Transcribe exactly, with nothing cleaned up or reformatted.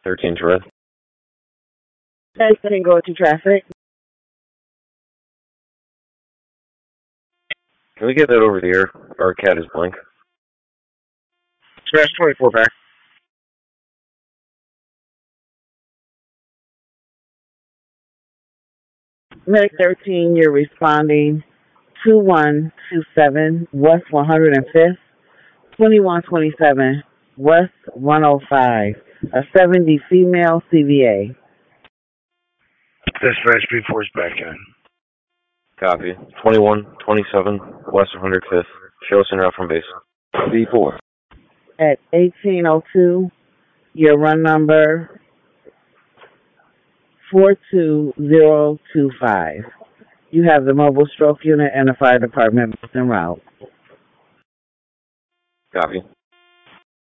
thirteen to red. thirteen go to traffic. Can we get that over the air? Our cat is blank. Smash twenty-four back. Medic thirteen, you're responding two one two seven West one hundred fifth, twenty-one twenty-seven West one oh five, a seventy female C V A. Dispatch B four is back in. Copy. twenty-one twenty-seven West one hundred fifth. Show us en route from base. B four. At eighteen oh two, your run number four two zero two five. You have the mobile stroke unit and the fire department en route. Copy.